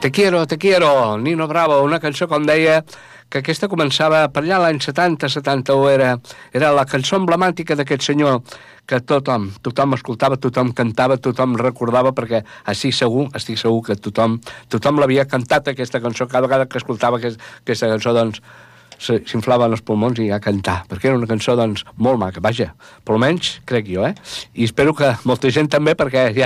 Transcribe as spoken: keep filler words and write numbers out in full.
Te quiero, te quiero, Nino Bravo, una cançó, com deia, que aquesta començava per allà l'any setanta setanta-u, era, era la cançó emblemàtica d'aquest senyor, que tothom, tothom escoltava, tothom cantava, tothom recordava, perquè estic segur, estic segur que tothom, tothom l'havia cantat, aquesta cançó, cada vegada que escoltava aquest, aquesta cançó, doncs, s'inflaven els pulmons i a cantar, perquè era una cançó, doncs, molt maca, vaja, per almenys crec jo, eh? I espero que molta gent també, perquè ja